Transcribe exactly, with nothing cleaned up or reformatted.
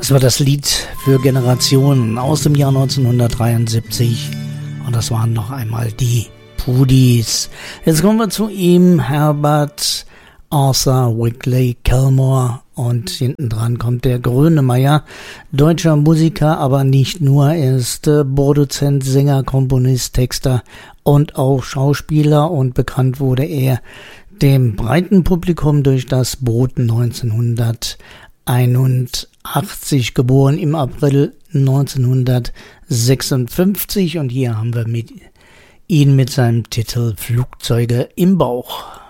Das war das Lied für Generationen aus dem Jahr neunzehnhundertdreiundsiebzig und das waren noch einmal die Pudis. Jetzt kommen wir zu ihm, Herbert Arthur Wrigley Kellmore, und hinten dran kommt der Grönemeyer, deutscher Musiker, aber nicht nur, er ist äh, Produzent, Sänger, Komponist, Texter und auch Schauspieler, und bekannt wurde er dem breiten Publikum durch das Boot neunzehnhunderteinundachtzig, geboren im April neunzehnhundertsechsundfünfzig, und hier haben wir mit ihn mit seinem Titel Flugzeuge im Bauch.